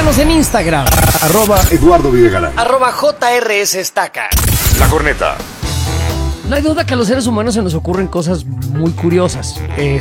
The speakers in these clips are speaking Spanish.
Síganos en Instagram. @Eduardo Videgaray. @JRSestaca. La Corneta. No hay duda que a los seres humanos se nos ocurren cosas muy curiosas.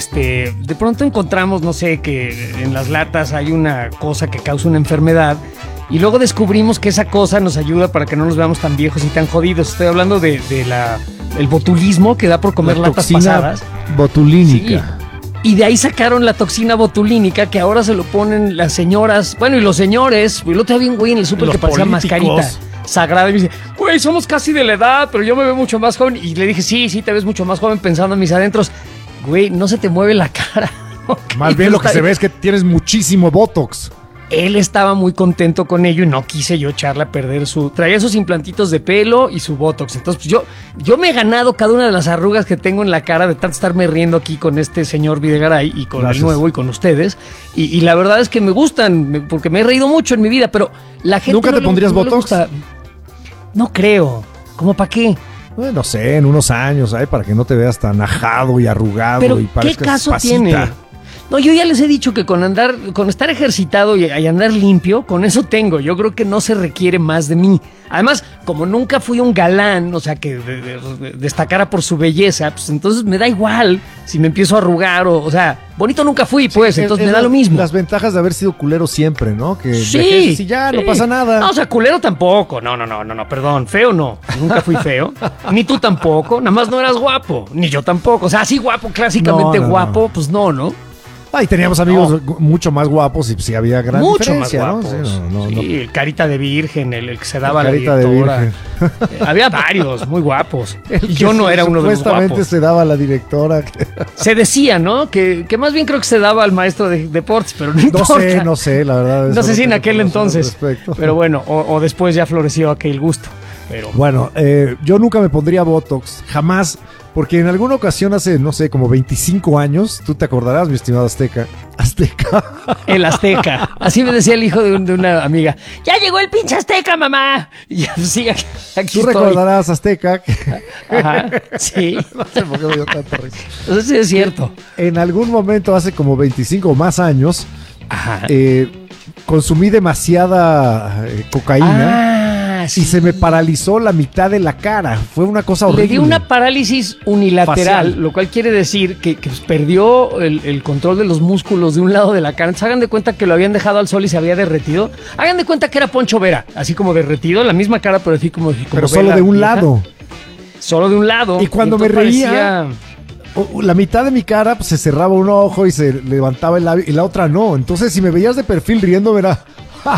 De pronto encontramos, no sé, que en las latas hay una cosa que causa una enfermedad y luego descubrimos que esa cosa nos ayuda para que no nos veamos tan viejos y tan jodidos. Estoy hablando de el botulismo que da por comer latas pasadas. Botulínica. Sí. Y de ahí sacaron la toxina botulínica que ahora se lo ponen las señoras, bueno, y los señores. Y lo te vi un güey en el súper que parecía mascarita sagrada y me dice, güey, somos casi de la edad, pero yo me veo mucho más joven. Y le dije, sí, te ves mucho más joven, pensando en mis adentros. Güey, no se te mueve la cara. Okay, más bien lo que se ve es que tienes muchísimo Botox. Él estaba muy contento con ello y no quise yo echarle a perder traía sus implantitos de pelo y su Botox. Entonces, pues yo me he ganado cada una de las arrugas que tengo en la cara de tanto estarme riendo aquí con este señor Videgaray y con el nuevo y con ustedes. Y la verdad es que me gustan, porque me he reído mucho en mi vida, pero la gente... ¿Nunca te pondrías Botox? No creo. ¿Cómo para qué? No sé, en unos años, para que no te veas tan ajado y arrugado. Pero y ¿qué caso pasita. tiene? No, yo ya les he dicho que con estar ejercitado y andar limpio, con eso tengo. Yo creo que no se requiere más de mí. Además, como nunca fui un galán, o sea, que destacara por su belleza, pues entonces me da igual si me empiezo a arrugar o sea, bonito nunca fui, pues, entonces me da lo mismo. Las ventajas de haber sido culero siempre, ¿no? Que sí, si ya no pasa nada. No, o sea, culero tampoco. No, perdón, feo no. Nunca fui feo. Ni tú tampoco, nada más no eras guapo. Ni yo tampoco. O sea, así guapo, clásicamente guapo, pues no. Y teníamos amigos mucho más guapos y sí había gran diferencia, mucho más guapos. ¿no? Sí, el carita de virgen, el que se daba la carita directora. De virgen. Había varios muy guapos. Y yo no era uno de los guapos. Supuestamente se daba a la directora. Se decía, ¿no? Que más bien creo que se daba al maestro de deportes, pero no importa. No sé, la verdad. No sé si en aquel entonces. Pero bueno, o después ya floreció aquel gusto. Pero... Bueno, yo nunca me pondría Botox, jamás, porque en alguna ocasión hace, no sé, como 25 años, tú te acordarás, mi estimado Azteca. El Azteca. Así me decía el hijo de una amiga. ¡Ya llegó el pinche Azteca, mamá! Y ya, sí, aquí tú estoy. Recordarás, Azteca. Ajá, sí. No sé por qué me dio tanta risa. Eso sí es cierto. En algún momento, hace como 25 o más años, consumí demasiada cocaína. Sí. Y se me paralizó la mitad de la cara. Fue una cosa horrible. Le dio una parálisis unilateral, facial. Lo cual quiere decir que pues, perdió el control de los músculos de un lado de la cara. Entonces hagan de cuenta que lo habían dejado al sol y se había derretido. Hagan de cuenta que era Poncho Vera, así como derretido, la misma cara, pero así como pero solo de un lado. Solo de un lado. Y cuando me reía, la mitad de mi cara pues, se cerraba un ojo y se levantaba el labio y la otra no. Entonces si me veías de perfil riendo, era...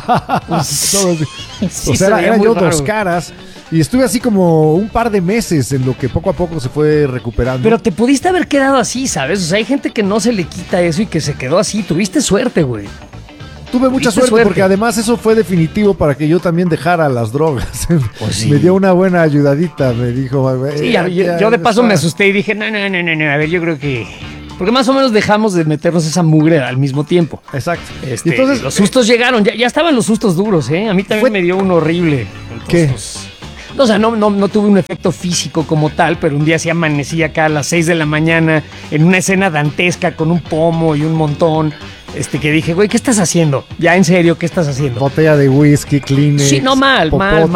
Sí, o sea, eran yo raro. Dos caras. Y estuve así como un par de meses en lo que poco a poco se fue recuperando. Pero te pudiste haber quedado así, ¿sabes? O sea, hay gente que no se le quita eso y que se quedó así. Tuviste suerte, güey. Tuve mucha suerte porque además eso fue definitivo para que yo también dejara las drogas. Pues sí. Me dio una buena ayudadita, me dijo. Sí, yo de paso me asusté y dije, no, a ver, yo creo que... Porque más o menos dejamos de meternos esa mugre al mismo tiempo. Exacto. Entonces, los sustos llegaron, ya estaban los sustos duros, ¿eh? A mí también me dio uno horrible. Entonces, ¿qué? No, o sea, no tuve un efecto físico como tal, pero un día sí amanecí acá a las 6 de la mañana en una escena dantesca con un pomo y un montón. Que dije, güey, ¿qué estás haciendo? Ya, en serio, ¿qué estás haciendo? Botella de whisky, Kleenex. Sí, no, mal, muy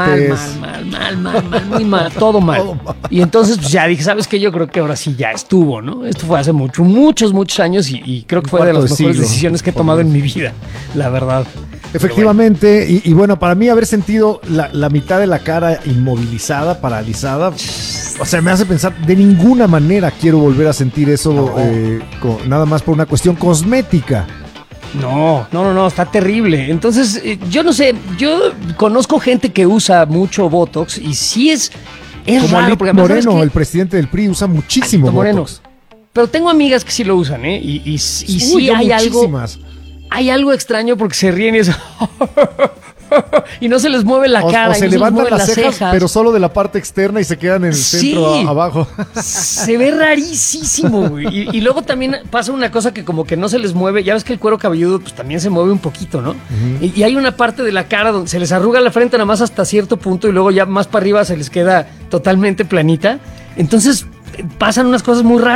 mal, todo mal. Y entonces pues, ya dije, ¿sabes qué? Yo creo que ahora sí ya estuvo, ¿no? Esto fue hace muchos años y creo que fue de las mejores decisiones que he tomado en mi vida, la verdad. Efectivamente, bueno. y bueno, para mí haber sentido la mitad de la cara inmovilizada, paralizada, o sea, me hace pensar, de ninguna manera quiero volver a sentir eso, nada más por una cuestión cosmética. No, está terrible. Entonces, yo no sé, yo conozco gente que usa mucho Botox y sí es como raro. Alito Moreno, el presidente del PRI, usa muchísimo Botox. Moreno. Pero tengo amigas que sí lo usan, ¿eh? Y sí hay algo extraño porque se ríen y eso... y no se les mueve la cara. O se levantan las cejas, pero solo de la parte externa y se quedan en el centro abajo. Se ve rarísimo, güey. Y luego también pasa una cosa que como que no se les mueve. Ya ves que el cuero cabelludo pues también se mueve un poquito, ¿no? Uh-huh. Y hay una parte de la cara donde se les arruga la frente nada más hasta cierto punto y luego ya más para arriba se les queda totalmente planita. Entonces... pasan unas cosas muy raras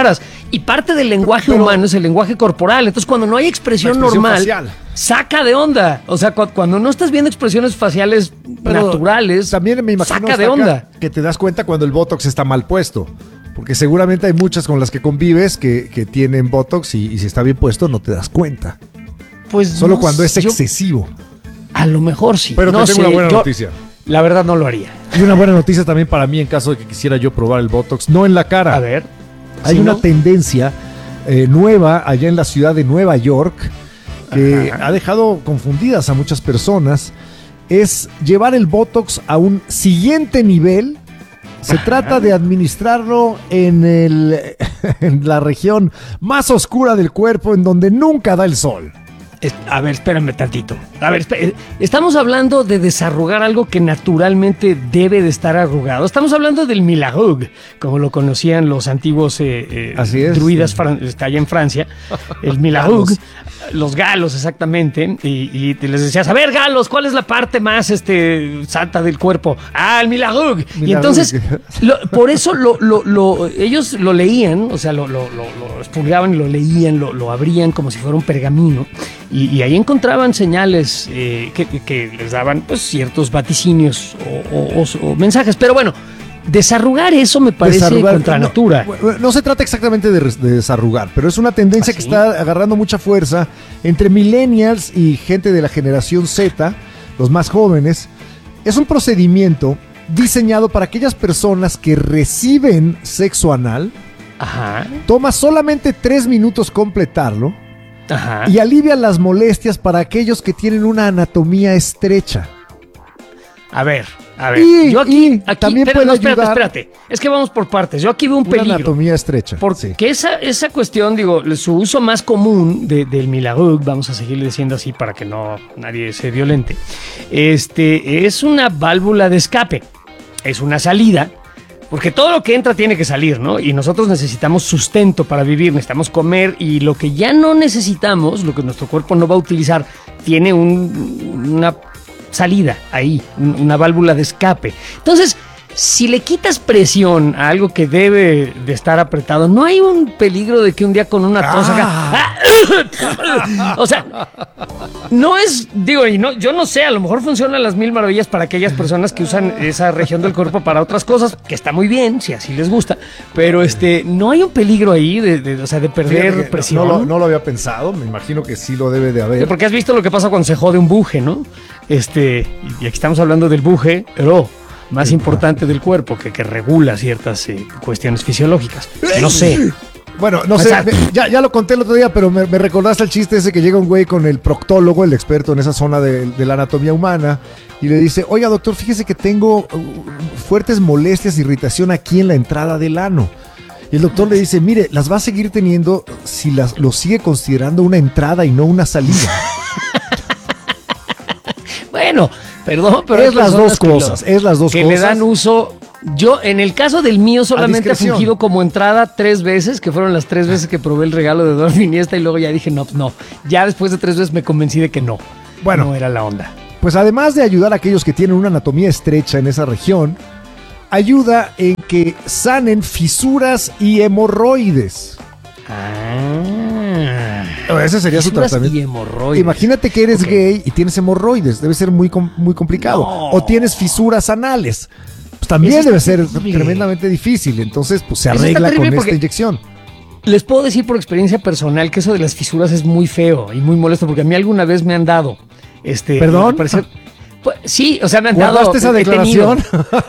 Y parte del lenguaje Pero- humano es el lenguaje corporal. Entonces, cuando no hay expresión, La expresión normal, facial. saca de onda. O sea, cuando no estás viendo expresiones faciales Pero naturales, también me imagino saca de hasta onda. acá que te das cuenta cuando el Botox está mal puesto. Porque seguramente hay muchas con las que convives que tienen Botox y si está bien puesto no te das cuenta. Pues Solo no cuando es sé, excesivo. a lo mejor sí. Pero no te tengo sé, una buena yo, noticia. La verdad no lo haría. Y una buena noticia también para mí en caso de que quisiera yo probar el Botox. No en la cara. A ver. Hay ¿sí, una no? tendencia nueva allá en la ciudad de Nueva York que Ajá. ha dejado confundidas a muchas personas. Es llevar el Botox a un siguiente nivel. Se trata de administrarlo en la región más oscura del cuerpo, en donde nunca da el sol. A ver, espérame tantito. A ver, estamos hablando de desarrugar algo que naturalmente debe de estar arrugado. Estamos hablando del Milahug, como lo conocían los antiguos Así es. druidas allá en Francia. El Milahug, los galos exactamente. Y te les decías, a ver, galos, ¿cuál es la parte más santa del cuerpo? Ah, el Milahug. Y Milahug. entonces, por eso ellos lo leían, o sea, lo expurgaban y lo leían, lo abrían como si fuera un pergamino. Y ahí encontraban señales que les daban pues, ciertos vaticinios o mensajes. Pero bueno, desarrugar eso me parece contra natura. No se trata exactamente de desarrugar, pero es una tendencia ¿Ah, que sí? está agarrando mucha fuerza entre millennials y gente de la generación Z, los más jóvenes. Es un procedimiento diseñado para aquellas personas que reciben sexo anal. Ajá, Toma solamente 3 minutos completarlo ajá. y alivia las molestias para aquellos que tienen una anatomía estrecha. A ver. Y- Yo aquí y también pero puede no, espérate, ayudar- espérate. Es que vamos por partes. Yo aquí veo un Una peligro. anatomía estrecha. Porque sí. esa cuestión, digo, su uso más común del Milahug, vamos a seguirle diciendo así para que no nadie se violente, es una válvula de escape, es una salida, porque todo lo que entra tiene que salir, ¿no? Y nosotros necesitamos sustento para vivir, necesitamos comer y lo que ya no necesitamos, lo que nuestro cuerpo no va a utilizar, tiene una salida ahí, una válvula de escape. Entonces, si le quitas presión a algo que debe de estar apretado, no hay un peligro de que un día con una tos o sea, no es, digo, y no, yo no sé, a lo mejor funcionan las mil maravillas para aquellas personas que usan esa región del cuerpo para otras cosas, que está muy bien, si así les gusta, pero no hay un peligro ahí o sea, de perder Fíjate que presión. no lo había pensado, me imagino que sí lo debe de haber. Porque has visto lo que pasa cuando se jode un buje, ¿no? Y aquí estamos hablando del buje, pero más importante del cuerpo, que regula ciertas cuestiones fisiológicas. No sé. Bueno, no O sé, sea, ya lo conté el otro día, pero me recordaste el chiste ese que llega un güey con el proctólogo, el experto en esa zona de la anatomía humana, y le dice, oiga doctor, fíjese que tengo fuertes molestias, irritación aquí en la entrada del ano. Y el doctor le dice, mire, las va a seguir teniendo si lo sigue considerando una entrada y no una salida. Bueno, perdón, pero Es hay las personas dos que cosas, es las dos que cosas. le dan uso. Yo, en el caso del mío, solamente ha discreción. fungido como entrada 3 veces, que fueron las 3 veces que probé el regalo de Eduardo Iniesta, y luego ya dije, no, pues no. Ya después de 3 veces me convencí de que no. Bueno. No era la onda. Pues además de ayudar a aquellos que tienen una anatomía estrecha en esa región, ayuda en que sanen fisuras y hemorroides. Ese sería su Fisuras tratamiento. y hemorroides. Imagínate que eres Ok. gay y tienes hemorroides. Debe ser muy complicado. No. O tienes fisuras anales. Pues también Eso debe está ser terrible. tremendamente difícil. Entonces, pues se Eso está arregla terrible con porque- esta inyección. Les puedo decir por experiencia personal que eso de las fisuras es muy feo y muy molesto, porque a mí alguna vez me han dado. ¿Perdón? al parecer- pues, sí, o sea, me han dado. ¿Guardaste esa declaración?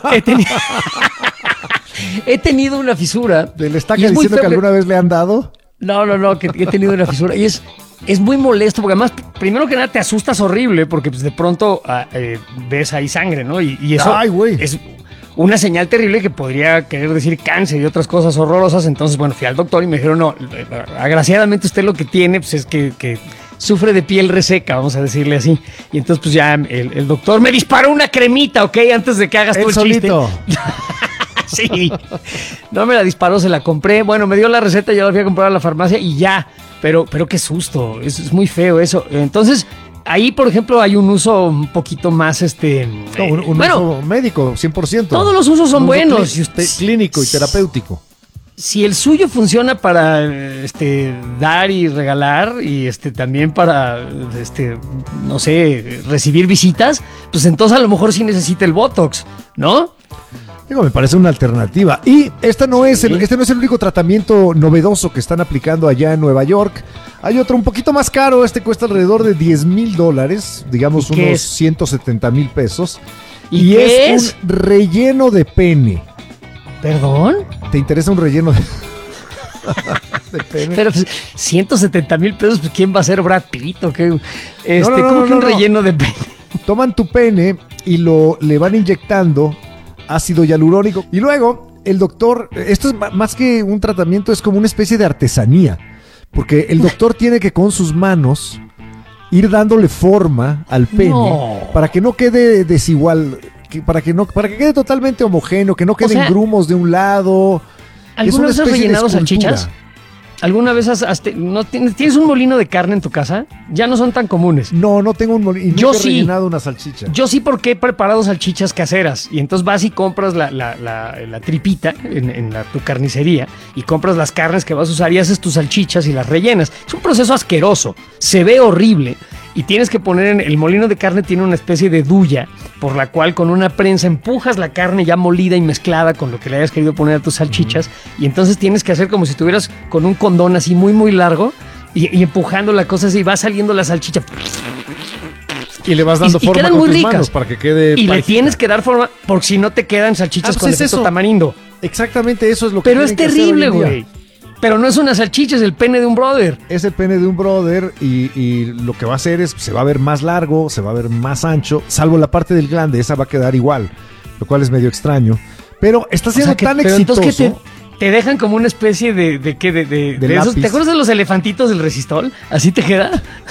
He tenido una fisura. ¿Le está y es muy diciendo que feo alguna vez le han dado? No, que he tenido una fisura. Y es muy molesto, porque además, primero que nada, te asustas horrible, porque pues, de pronto ves ahí sangre, ¿no? Y eso Ay, güey. es una señal terrible que podría querer decir cáncer y otras cosas horrorosas. Entonces, bueno, fui al doctor y me dijeron, no, agraciadamente usted lo que tiene pues, es que sufre de piel reseca, vamos a decirle así. Y entonces, pues ya el doctor me disparó una cremita, ¿ok? Antes de que hagas tú Él el chiste. solito. Sí, no me la disparó, se la compré. Bueno, me dio la receta, yo la fui a comprar a la farmacia y ya. Pero qué susto, es muy feo eso. Entonces, ahí, por ejemplo, hay un uso un poquito más, No, un bueno, uso médico, 100%. todos los usos son Un uso buenos. clínico y terapéutico. si el suyo funciona para dar y regalar y también para no sé, recibir visitas, pues entonces a lo mejor sí necesita el Botox, ¿no? Digo, me parece una alternativa. Y este no es el único tratamiento novedoso que están aplicando allá en Nueva York. Hay otro un poquito más caro. Este cuesta alrededor de $10,000, digamos unos 170,000 pesos. ¿Y qué es un relleno de pene. ¿Perdón? ¿Te interesa un relleno de pene? Pero pues, 170,000 pesos, pues, ¿quién va a ser Brad Pitt o qué? No, un relleno de pene. Toman tu pene y le van inyectando ácido hialurónico. Y luego el doctor, esto es más que un tratamiento, es como una especie de artesanía. Porque el doctor tiene que con sus manos ir dándole forma al pene para que no quede desigual, para que quede totalmente homogéneo, que no queden grumos de un lado. ¿Alguna vez has rellenado salchichas? ¿Alguna vez tienes un molino de carne en tu casa? Ya no son tan comunes. No tengo un molino. Yo he sí. rellenado una salchicha. Yo sí, porque he preparado salchichas caseras. Y entonces vas y compras la tripita en tu carnicería y compras las carnes que vas a usar y haces tus salchichas y las rellenas. Es un proceso asqueroso. Se ve horrible. Y tienes que poner el molino de carne tiene una especie de duya por la cual con una prensa empujas la carne ya molida y mezclada con lo que le hayas querido poner a tus salchichas. Y entonces tienes que hacer como si estuvieras con un condón así muy muy largo y empujando la cosa así, va saliendo la salchicha. Y le vas dando forma quedan con muy tus ricas. manos para que quede Y parejita. le tienes que dar forma porque si no te quedan salchichas con es efecto eso. tamarindo. Exactamente eso es lo que Pero es tienen que hacer terrible, hoy en día. güey. Pero no es una salchicha, es el pene de un brother. Es el pene de un brother y lo que va a hacer es, se va a ver más largo, se va a ver más ancho, salvo la parte del glande, esa va a quedar igual, lo cual es medio extraño. Pero está siendo tan exitoso. Entonces que te dejan como una especie de esos. lápiz. ¿Te acuerdas de los elefantitos del Resistol? ¿Así te queda?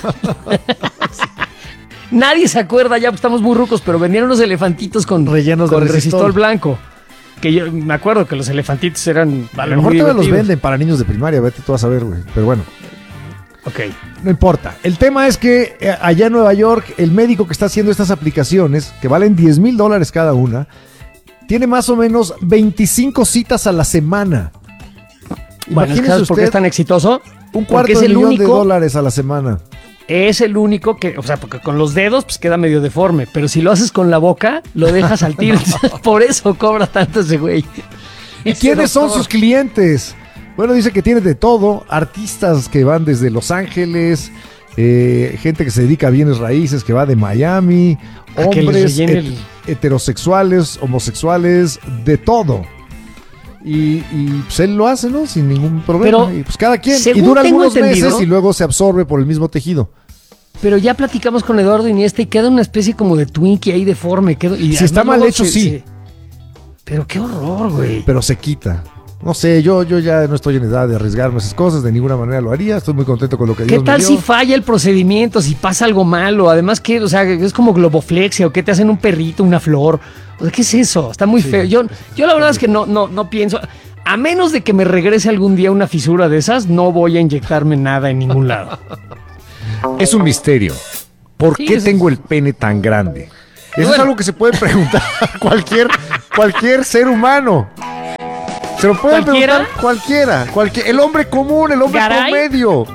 Nadie se acuerda, ya estamos muy rucos, pero vendieron los elefantitos con rellenos de Resistol Resistol blanco. Que yo me acuerdo que los elefantitos eran. A lo mejor todavía los venden para niños de primaria, vete tú a saber, güey. Pero bueno. Ok. No importa. El tema es que allá en Nueva York, el médico que está haciendo estas aplicaciones, que valen $10,000 cada una, tiene más o menos 25 citas a la semana. Bueno, Imagínese ¿sabes por qué es tan exitoso? un cuarto Porque de millón de dólares a la semana. Es el único que, o sea, porque con los dedos pues queda medio deforme, pero si lo haces con la boca, lo dejas al tiro. Por eso cobra tanto ese güey. ¿Y quiénes son sus clientes? Bueno, dice que tiene de todo, artistas que van desde Los Ángeles, gente que se dedica a bienes raíces, que va de Miami, hombres heterosexuales, homosexuales, de todo. Y pues él lo hace, ¿no? Sin ningún problema. Pero, y pues cada quien. Y según dura tengo algunos entendido, meses y luego se absorbe por el mismo tejido. Pero ya platicamos con Eduardo Iniesta y queda una especie como de Twinkie ahí deforme. Si está mal hecho, sí. Pero qué horror, güey. Pero se quita. No sé, yo ya no estoy en edad de arriesgarme esas cosas, de ninguna manera lo haría. Estoy muy contento con lo que Dios ¿Qué tal me dio. si falla el procedimiento, si pasa algo malo? Además, ¿qué? O sea, es como globoflexia o qué te hacen un perrito, una flor. O sea, ¿qué es eso? Está muy feo. Yo la verdad es que no pienso. A menos de que me regrese algún día una fisura de esas, no voy a inyectarme nada en ningún lado. Es un misterio. ¿Por Sí, qué eso tengo el pene tan grande? Eso es algo que se puede preguntar cualquier ser humano. Se lo puede preguntar cualquiera. El hombre común, el hombre ¿Garay? promedio.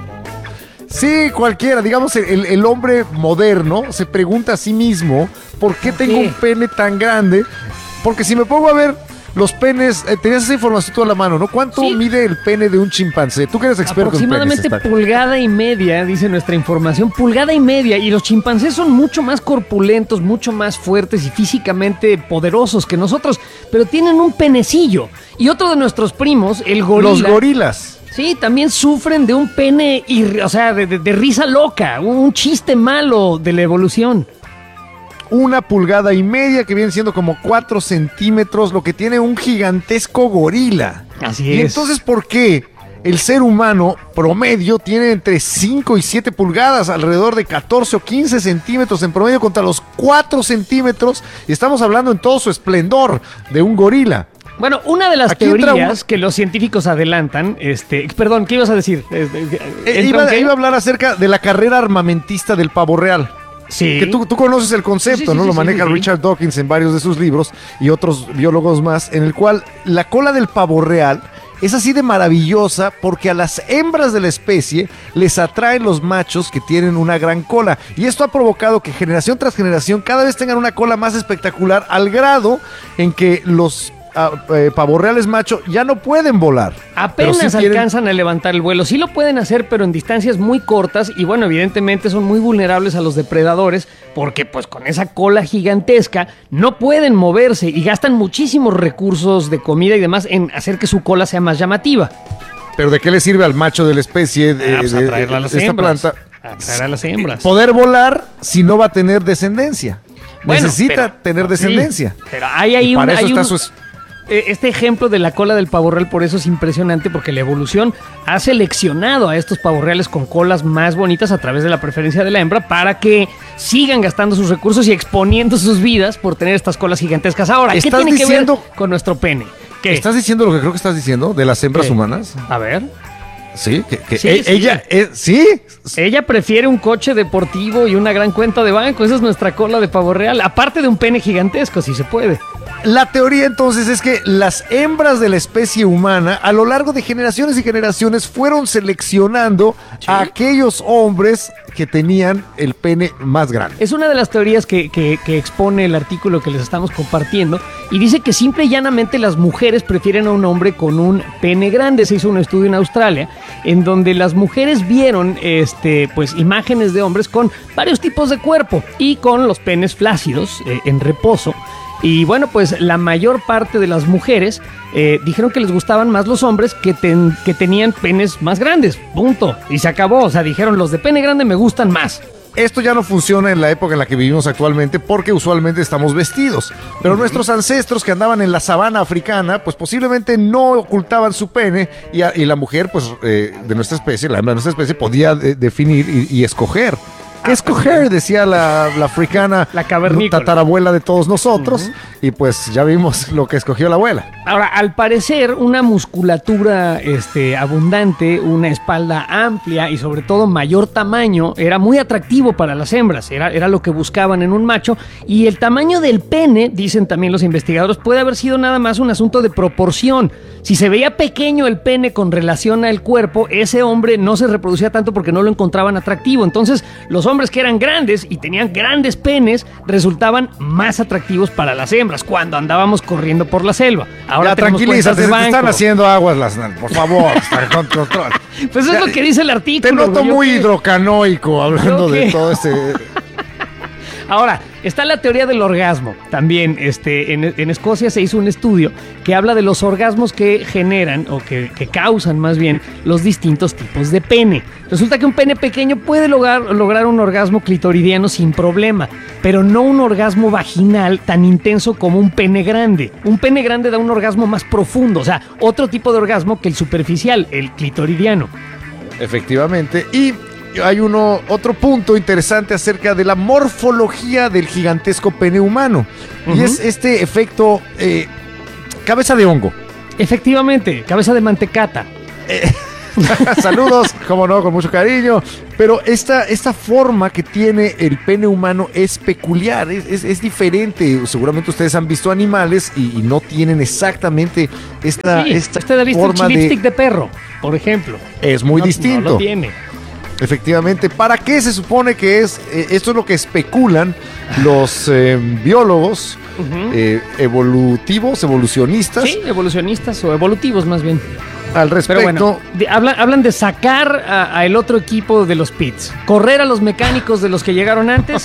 Sí, cualquiera. Digamos, el hombre moderno se pregunta a sí mismo ¿por qué tengo un pene tan grande? Porque si me pongo a ver los penes, tenías esa información toda a la mano, ¿no? ¿Cuánto mide el pene de un chimpancé? Tú que eres experto en penes. Aproximadamente pulgada y media, dice nuestra información, pulgada y media. Y los chimpancés son mucho más corpulentos, mucho más fuertes y físicamente poderosos que nosotros, pero tienen un penecillo. Y otro de nuestros primos, el gorila. Los gorilas. Sí, también sufren de un pene, o sea, de risa loca, un chiste malo de la evolución. 1,5 pulgadas que viene siendo como 4 centímetros, lo que tiene un gigantesco gorila. Así Y es. entonces, ¿por qué el ser humano promedio tiene entre 5 y 7 pulgadas, alrededor de 14 o 15 centímetros en promedio contra los 4 centímetros? Y estamos hablando en todo su esplendor de un gorila. Bueno, una de las Aquí entra teorías que los científicos adelantan, perdón, ¿qué ibas a decir? Iba a hablar acerca de la carrera armamentista del pavo real. Sí. Que tú conoces el concepto, Sí, ¿no? Lo sí, maneja sí. Richard Dawkins en varios de sus libros y otros biólogos más, en el cual la cola del pavo real es así de maravillosa porque a las hembras de la especie les atraen los machos que tienen una gran cola. Y esto ha provocado que generación tras generación cada vez tengan una cola más espectacular, al grado en que los pavorreales macho ya no pueden volar. Apenas sí alcanzan a levantar el vuelo. Sí lo pueden hacer, pero en distancias muy cortas. Y bueno, evidentemente son muy vulnerables a los depredadores, porque pues con esa cola gigantesca no pueden moverse y gastan muchísimos recursos de comida y demás en hacer que su cola sea más llamativa. ¿Pero de qué le sirve al macho de la especie Pues atraerla a las esta hembras. planta? Atraer a las hembras. Poder volar si no va a tener descendencia. Bueno, Necesita tener descendencia. Sí, pero hay ahí y para eso está este ejemplo de la cola del pavorreal, por eso es impresionante, porque la evolución ha seleccionado a estos pavorreales con colas más bonitas a través de la preferencia de la hembra para que sigan gastando sus recursos y exponiendo sus vidas por tener estas colas gigantescas. Ahora, ¿qué tiene que ver con nuestro pene? ¿Qué? ¿Estás diciendo lo que creo que estás diciendo de las hembras humanas? A ver. Sí, Sí, ella ¿sí? Ella prefiere un coche deportivo y una gran cuenta de banco. Esa es nuestra cola de pavorreal, aparte de un pene gigantesco, si se puede. La teoría entonces es que las hembras de la especie humana a lo largo de generaciones y generaciones fueron seleccionando a aquellos hombres que tenían el pene más grande. Es una de las teorías que expone el artículo que les estamos compartiendo, y dice que simple y llanamente las mujeres prefieren a un hombre con un pene grande. Se hizo un estudio en Australia en donde las mujeres vieron pues imágenes de hombres con varios tipos de cuerpo y con los penes flácidos en reposo. Y bueno, pues la mayor parte de las mujeres dijeron que les gustaban más los hombres que tenían penes más grandes, punto. Y se acabó, o sea, dijeron los de pene grande me gustan más. Esto ya no funciona en la época en la que vivimos actualmente porque usualmente estamos vestidos. Pero nuestros ancestros que andaban en la sabana africana, pues posiblemente no ocultaban su pene y la mujer, pues de nuestra especie, la hembra de nuestra especie, podía definir y escoger. ¿Qué escoger? Decía la africana, la cavernícola, tatarabuela de todos nosotros, y pues ya vimos lo que escogió la abuela. Ahora, al parecer, una musculatura abundante, una espalda amplia y sobre todo mayor tamaño era muy atractivo para las hembras, era lo que buscaban en un macho. Y el tamaño del pene, dicen también los investigadores, puede haber sido nada más un asunto de proporción. Si se veía pequeño el pene con relación al cuerpo, ese hombre no se reproducía tanto porque no lo encontraban atractivo. Entonces, los hombres que eran grandes y tenían grandes penes resultaban más atractivos para las hembras cuando andábamos corriendo por la selva. Ahora tranquilízate, se te están haciendo aguas por favor, con control. Pues es lo que dice el artículo. Te noto muy hidrocanoico hablando de todo este... Ahora, está la teoría del orgasmo. También en Escocia se hizo un estudio que habla de los orgasmos que generan, o que causan más bien, los distintos tipos de pene. Resulta que un pene pequeño puede lograr un orgasmo clitoridiano sin problema, pero no un orgasmo vaginal tan intenso como un pene grande. Un pene grande da un orgasmo más profundo, o sea, otro tipo de orgasmo que el superficial, el clitoridiano. Efectivamente, y hay otro punto interesante acerca de la morfología del gigantesco pene humano. Y es este efecto cabeza de hongo. Efectivamente, cabeza de mantecata. Saludos, como no, con mucho cariño. Pero esta forma que tiene el pene humano es peculiar, es diferente. Seguramente ustedes han visto animales y no tienen exactamente esta usted ha visto forma el lipstick de perro, por ejemplo. Es muy distinto. No lo tiene. Efectivamente, ¿para qué se supone que es? Esto es lo que especulan los biólogos evolucionistas. Sí, evolucionistas o evolutivos más bien. Al respecto. Pero bueno, hablan de sacar a el otro equipo de los pits, correr a los mecánicos de los que llegaron antes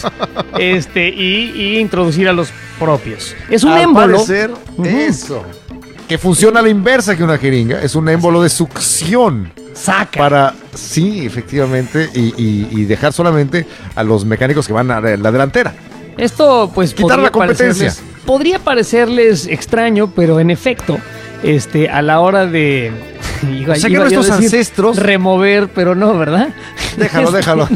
y introducir a los propios. Es un émbolo. Parecer, eso. Que funciona a la inversa que una jeringa. Es un émbolo de succión. Saca. Sí, efectivamente, y dejar solamente a los mecánicos que van a la delantera. Esto, pues, quitar la competencia. Podría parecerles extraño, pero en efecto, a la hora de... O sea que nuestros ancestros... Remover, pero no, ¿verdad? Déjalo.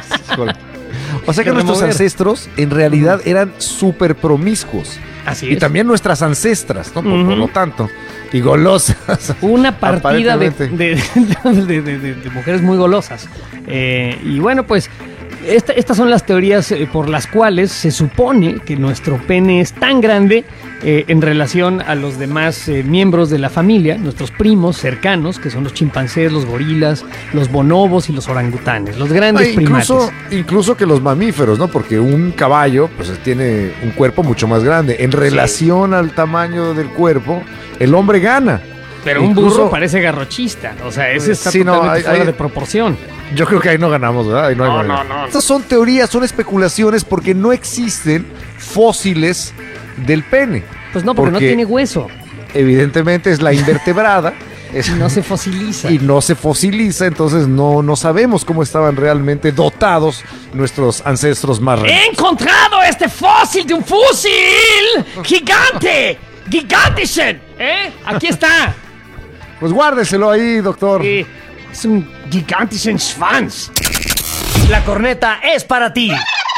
O sea que nuestros ancestros en realidad eran súper promiscuos. Así es. Y también nuestras ancestras, ¿no? Por lo tanto, y golosas. Una partida de mujeres muy golosas. Y bueno, pues Estas son las teorías por las cuales se supone que nuestro pene es tan grande en relación a los demás miembros de la familia, nuestros primos cercanos, que son los chimpancés, los gorilas, los bonobos y los orangutanes, los grandes primates. Incluso que los mamíferos, ¿no? Porque un caballo pues tiene un cuerpo mucho más grande. En relación al tamaño del cuerpo, el hombre gana. Pero un burro parece garrochista, o sea, ese está totalmente fuera de proporción. Yo creo que ahí no ganamos, ¿verdad? Ahí no. Estas son teorías, son especulaciones porque no existen fósiles del pene. Pues no, porque no tiene hueso. Evidentemente es la invertebrada. Y no se fosiliza. Y no se fosiliza, entonces no sabemos cómo estaban realmente dotados nuestros ancestros más ¡He encontrado este fósil de un fósil gigante! ¡Gigantischen! Aquí está. Pues guárdeselo ahí, doctor. Es un gigantischen Schwanz. La corneta es para ti.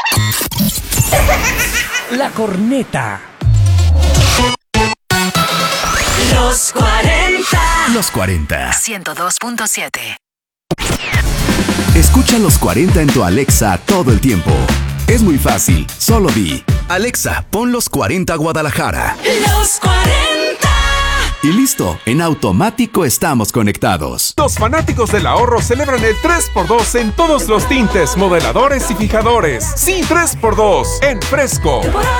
La corneta. Los 40. Los 40. 102.7. Escucha los 40 en tu Alexa todo el tiempo. Es muy fácil, solo di: Alexa, pon los 40 Guadalajara. Los 40. Y listo, en automático estamos conectados. Los fanáticos del ahorro celebran el 3x2 en todos los tintes, modeladores y fijadores. Sí, 3x2 en Fresco.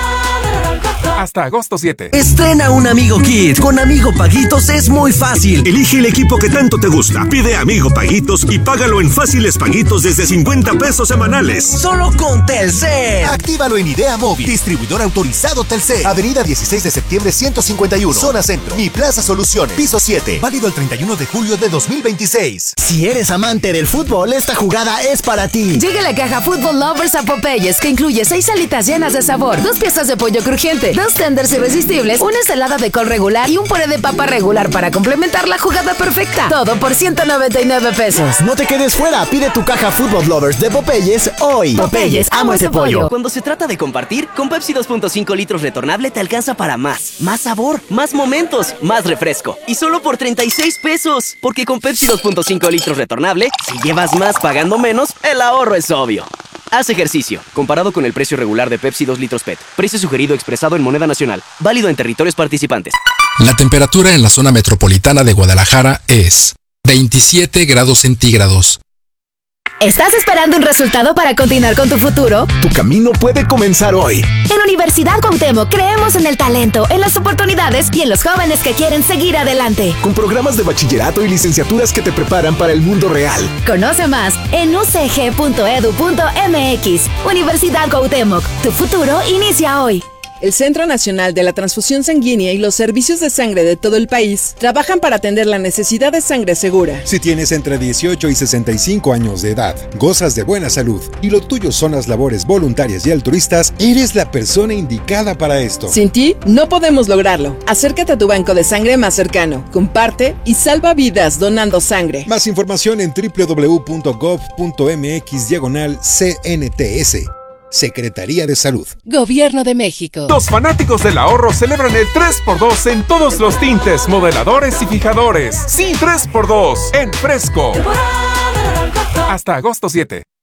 Hasta agosto 7. Estrena un Amigo Kit. Con Amigo Paguitos es muy fácil. Elige el equipo que tanto te gusta. Pide Amigo Paguitos y págalo en fáciles paguitos desde 50 pesos semanales. Solo con Telcel. Actívalo en Idea Móvil. Distribuidor autorizado Telcel. Avenida 16 de septiembre 151. Zona Centro. Mi Plaza Soluciones. Piso 7. Válido el 31 de julio de 2026. Si eres amante del fútbol, esta jugada es para ti. Llega la caja Football Lovers a Popeyes, que incluye 6 alitas llenas de sabor, 2 piezas de pollo crujiente, 2 tenders irresistibles, una ensalada de col regular y un puré de papa regular para complementar la jugada perfecta. Todo por 199 pesos. No te quedes fuera. Pide tu caja Football Lovers de Popeyes hoy. Popeyes, amo ese pollo. Cuando se trata de compartir, con Pepsi 2.5 litros retornable te alcanza para más. Más sabor, más momentos, más refresco. Y solo por 36 pesos. Porque con Pepsi 2.5 litros retornable, si llevas más pagando menos, el ahorro es obvio. Haz ejercicio. Comparado con el precio regular de Pepsi 2 litros PET. Precio sugerido expresado en moneda nacional. Válido en territorios participantes. La temperatura en la zona metropolitana de Guadalajara es 27 grados centígrados. ¿Estás esperando un resultado para continuar con tu futuro? Tu camino puede comenzar hoy. En Universidad Cuauhtémoc creemos en el talento, en las oportunidades y en los jóvenes que quieren seguir adelante. Con programas de bachillerato y licenciaturas que te preparan para el mundo real. Conoce más en ucg.edu.mx. Universidad Cuauhtémoc, tu futuro inicia hoy. El Centro Nacional de la Transfusión Sanguínea y los servicios de sangre de todo el país trabajan para atender la necesidad de sangre segura. Si tienes entre 18 y 65 años de edad, gozas de buena salud y lo tuyo son las labores voluntarias y altruistas, eres la persona indicada para esto. Sin ti, no podemos lograrlo. Acércate a tu banco de sangre más cercano, comparte y salva vidas donando sangre. Más información en www.gov.mx/CNTS. Secretaría de Salud. Gobierno de México. Los fanáticos del ahorro celebran el 3x2 en todos los tintes, modeladores y fijadores. Sí, 3x2 en Fresco. Hasta agosto 7.